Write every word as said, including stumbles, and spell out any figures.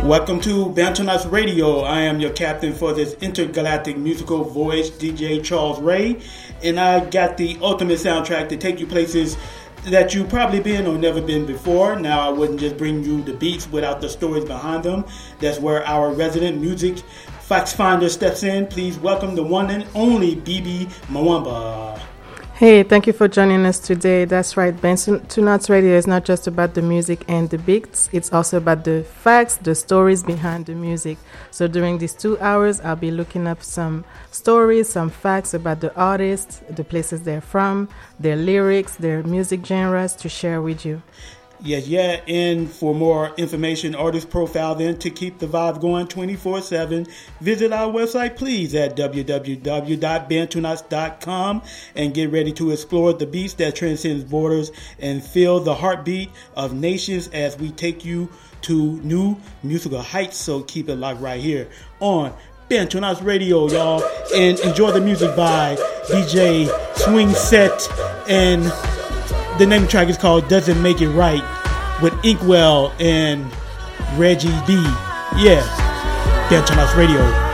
Welcome to Bantonas Radio. I am your captain for this intergalactic musical voyage, D J Charles Ray, and I got the ultimate soundtrack to take you places that you've probably been or never been before. Now, I wouldn't just bring you the beats without the stories behind them. That's where our resident music fact finder steps in. Please welcome the one and only B B Mwamba. Hey, thank you for joining us today. That's right, Bantonas Radio is not just about the music and the beats. It's also about the facts, the stories behind the music. So during these two hours, I'll be looking up some stories, some facts about the artists, the places they're from, their lyrics, their music genres to share with you. Yes, yeah, and for more information, artist profile, then to keep the vibe going twenty-four seven, visit our website, please, at w w w dot bantonas dot com and get ready to explore the beats that transcends borders and feel the heartbeat of nations as we take you to new musical heights. So keep it locked right here on Bantonas Radio, y'all, and enjoy the music by D J Swing Set, and the name of the track is called Doesn't Make It Right with Inkwell and Reggie B. Yeah, Bantonas Radio.